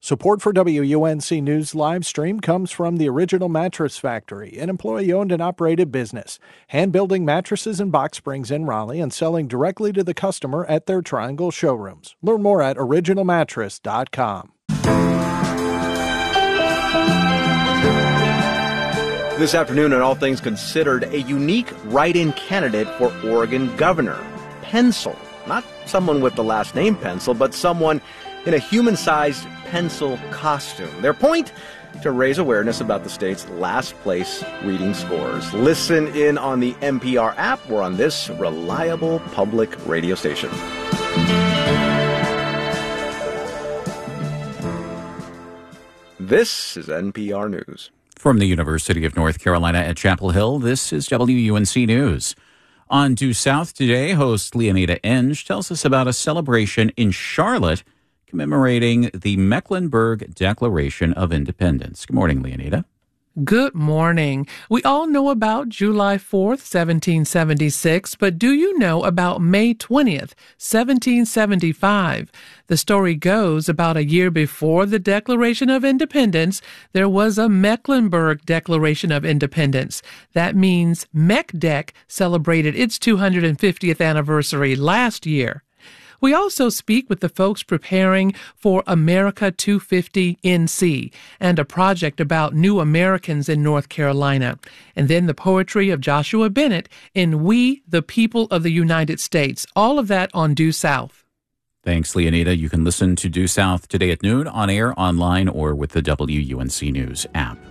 Support for WUNC News live stream comes from the Original Mattress Factory, an employee-owned and operated business, hand-building mattresses and box springs in Raleigh and selling directly to the customer at their Triangle showrooms. Learn more at originalmattress.com. This afternoon, on All Things Considered, a unique write-in candidate for Oregon governor, Pencil. Not someone with the last name Pencil, but someone in a human-sized pencil costume. Their point? To raise awareness about the state's last-place reading scores. Listen in on the NPR app or on this reliable public radio station. This is NPR News. From the University of North Carolina at Chapel Hill, this is WUNC News. On Due South today, host Leonida Enge tells us about a celebration in Charlotte commemorating the Mecklenburg Declaration of Independence. Good morning, Leonida. Good morning. We all know about July 4th, 1776, but do you know about May 20th, 1775? The story goes about a year before the Declaration of Independence, there was a Mecklenburg Declaration of Independence. That means MECDEC celebrated its 250th anniversary last year. We also speak with the folks preparing for America 250 NC and a project about new Americans in North Carolina. And then the poetry of Joshua Bennett in We, the People of the United States. All of that on Due South. Thanks, Leonida. You can listen to Due South today at noon on air, online, or with the WUNC News app.